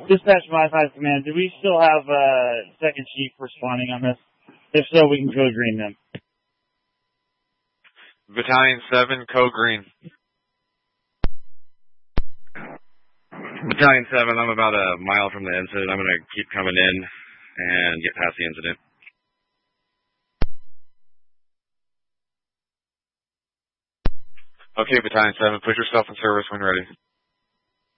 Dispatch 5-5 Command, do we still have second chief responding on this? If so, we can code green them. Battalion 7, code green. Battalion 7, I'm about a mile from the incident. I'm going to keep coming in and get past the incident. Okay, Battalion 7, put yourself in service when ready.